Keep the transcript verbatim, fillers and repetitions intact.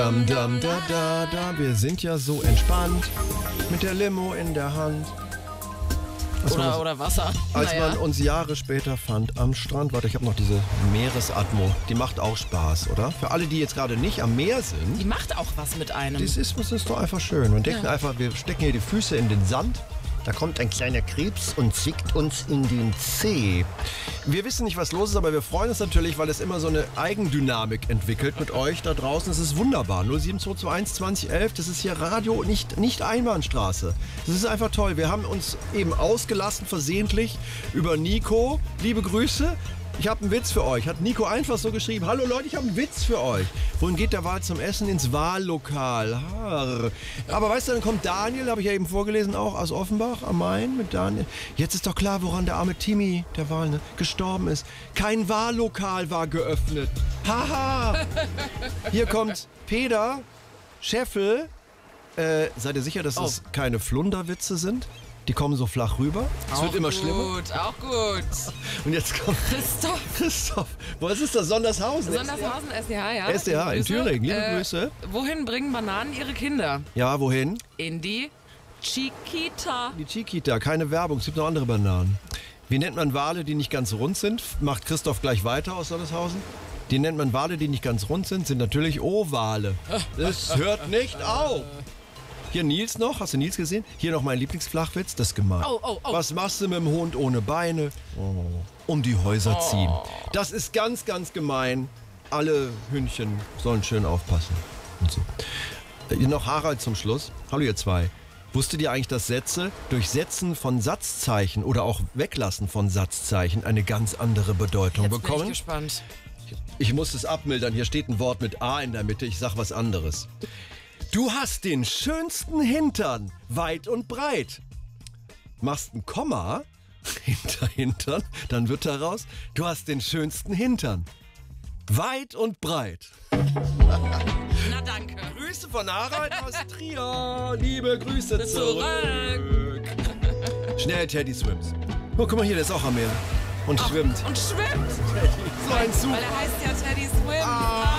Dam, dam, da, da, da. Wir sind ja so entspannt mit der Limo in der Hand. Als Oder, man, oder Wasser. Als naja. man uns Jahre später fand am Strand. Warte, ich habe noch diese Meeresatmo. Die macht auch Spaß, oder? Für alle, die jetzt gerade nicht am Meer sind. Die macht auch was mit einem. Das ist, das ist doch einfach schön. Man denkt Ja. einfach, wir stecken hier die Füße in den Sand. Da kommt ein kleiner Krebs und zwickt uns in den Zeh. Wir wissen nicht, was los ist, aber wir freuen uns natürlich, weil es immer so eine Eigendynamik entwickelt mit euch da draußen. Es ist wunderbar. null sieben zwei zwei eins zwanzig elf, das ist hier Radio, nicht, nicht Einbahnstraße. Das ist einfach toll. Wir haben uns eben ausgelassen, versehentlich, über Nico. Liebe Grüße. Ich habe einen Witz für euch. Hat Nico einfach so geschrieben. Hallo Leute, ich habe einen Witz für euch. Wohin geht der Wahl zum Essen? Ins Wahllokal. Harr. Aber weißt du, dann kommt Daniel, habe ich ja eben vorgelesen, auch aus Offenbach am Main mit Daniel. Jetzt ist doch klar, woran der arme Timmy, der Wahl, ne, gestorben ist. Kein Wahllokal war geöffnet. Haha. Hier kommt Peter Scheffel. Äh, seid ihr sicher, dass Oh. es keine Flunderwitze sind? Die kommen so flach rüber. Es auch wird immer gut, schlimmer. Auch gut. Und jetzt kommt Christoph. Christoph. Was ist das? Sondershausen? Sondershausen, S D H, ja. S D H in Grüße. Thüringen. Liebe Äh, Grüße. Wohin bringen Bananen ihre Kinder? Ja, wohin? In die Chiquita. Die Chiquita. Keine Werbung. Es gibt noch andere Bananen. Wie nennt man Wale, die nicht ganz rund sind? Macht Christoph gleich weiter aus Sondershausen. Die nennt man Wale, die nicht ganz rund sind, sind natürlich Ovale. Das hört nicht auf. Hier Nils noch. Hast du Nils gesehen? Hier noch mein Lieblingsflachwitz. Das ist gemein. Oh, oh, oh. Was machst du mit dem Hund ohne Beine? Oh. Um die Häuser ziehen. Das ist ganz, ganz gemein. Alle Hündchen sollen schön aufpassen. Und so. Äh, noch Harald zum Schluss. Hallo ihr zwei. Wusstet ihr eigentlich, dass Sätze durch Setzen von Satzzeichen oder auch Weglassen von Satzzeichen eine ganz andere Bedeutung Jetzt bin ich bekommen? gespannt. Ich muss es abmildern. Hier steht ein Wort mit A in der Mitte. Ich sag was anderes. Du hast den schönsten Hintern, weit und breit. Machst ein Komma hinter Hintern, dann wird daraus, du hast den schönsten Hintern, weit und breit. Na danke. Grüße von Harald aus Trier. Liebe Grüße zurück. Zurück. Schnell, Teddy swims. Oh, guck mal hier, der ist auch am Meer. Und schwimmt. Und schwimmt. So ein Zug. Weil er heißt ja Teddy Swim. Ah.